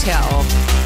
her auch.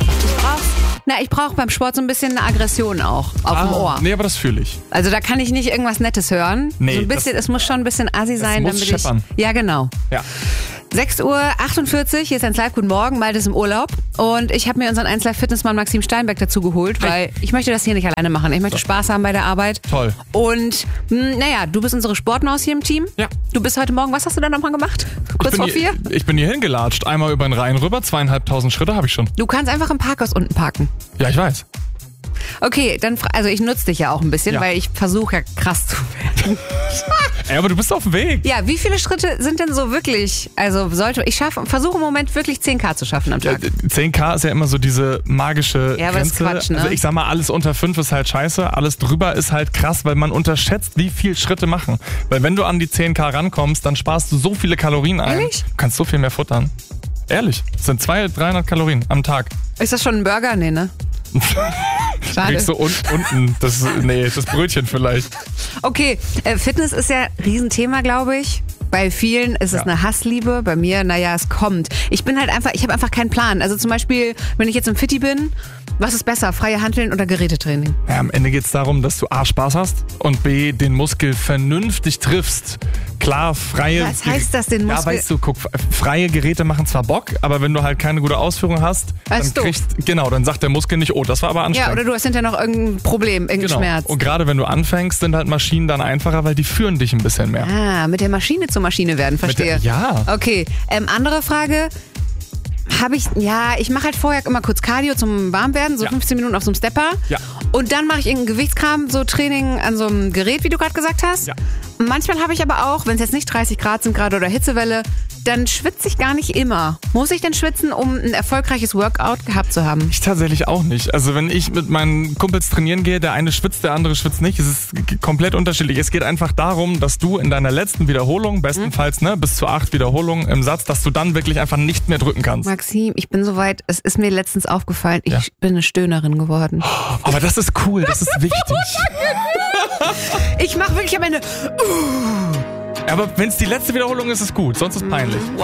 Ich brauche beim Sport so ein bisschen eine Aggression auch auf dem Ohr. Nee, aber das fühle ich. Also da kann ich nicht irgendwas Nettes hören. Nee, so ein bisschen, es muss schon ein bisschen assi sein, muss damit scheppern. Ja, genau. Ja. 6:48 Uhr, hier ist ein Live, guten Morgen, Malte ist im Urlaub und ich habe mir unseren 1 Live Fitnessmann Maxim Steinbeck dazu geholt, weil ich möchte das hier nicht alleine machen. Ich möchte Spaß haben bei der Arbeit. Toll. Und du bist unsere Sportmaus hier im Team. Ja. Du bist heute Morgen, was hast du da nochmal gemacht? Kurz vor 4? Ich bin hier hingelatscht, einmal über den Rhein rüber, 2.500 Schritte habe ich schon. Du kannst einfach im Parkhaus unten parken. Ja, ich weiß. Okay, dann also ich nutze dich ja auch ein bisschen, Ja. weil ich versuche ja krass zu werden. Ey, aber du bist auf dem Weg. Ja, wie viele Schritte sind denn so wirklich, also versuche im Moment wirklich 10.000 zu schaffen am Tag. 10.000 ist ja immer so diese magische Ja, aber das ist Grenze. Quatsch, ne? Also ich sag mal, alles unter 5 ist halt scheiße, alles drüber ist halt krass, weil man unterschätzt, wie viel Schritte machen. Weil wenn du an die 10.000 rankommst, dann sparst du so viele Kalorien ein. Ehrlich? Du kannst so viel mehr futtern. Ehrlich, das sind 200-300 Kalorien am Tag. Ist das schon ein Burger? Nee, ne? Schade. Kriegst du unten das Brötchen vielleicht. Okay, Fitness ist ja ein Riesenthema, glaube ich. Bei vielen ist es eine Hassliebe, bei mir, es kommt. Ich habe einfach keinen Plan. Also zum Beispiel, wenn ich jetzt im Fitti bin, was ist besser, freie Hanteln oder Gerätetraining? Ja, am Ende geht es darum, dass du A, Spaß hast und B, den Muskel vernünftig triffst. Klar, freie... Was heißt das, den Muskel? Ja, weißt du, guck, freie Geräte machen zwar Bock, aber wenn du halt keine gute Ausführung hast, dann sagt der Muskel nicht, oh, das war aber anstrengend. Ja, oder du hast hinterher noch irgendein Problem, irgendeinen Schmerz. Und gerade wenn du anfängst, sind halt Maschinen dann einfacher, weil die führen dich ein bisschen mehr. Ah, mit der Maschine zur Maschine werden, verstehe. Ja. Okay, andere Frage. Ich mache halt vorher immer kurz Cardio zum Warmwerden, so 15 Minuten auf so einem Stepper. Ja. Und dann mache ich irgendeinen Gewichtskram, so Training an so einem Gerät, wie du gerade gesagt hast. Ja. Und manchmal habe ich aber auch, wenn es jetzt nicht 30 Grad sind gerade oder Hitzewelle, dann schwitze ich gar nicht immer. Muss ich denn schwitzen, um ein erfolgreiches Workout gehabt zu haben? Ich tatsächlich auch nicht. Also wenn ich mit meinen Kumpels trainieren gehe, der eine schwitzt, der andere schwitzt nicht. Es ist komplett unterschiedlich. Es geht einfach darum, dass du in deiner letzten Wiederholung, bestenfalls bis zu 8 Wiederholungen im Satz, dass du dann wirklich einfach nicht mehr drücken kannst. Maxim, ich bin soweit, es ist mir letztens aufgefallen, ich bin eine Stöhnerin geworden. Aber das ist cool, das ist wichtig. Ich mache wirklich am Ende... Aber wenn es die letzte Wiederholung ist, ist es gut, sonst ist es peinlich. Wow.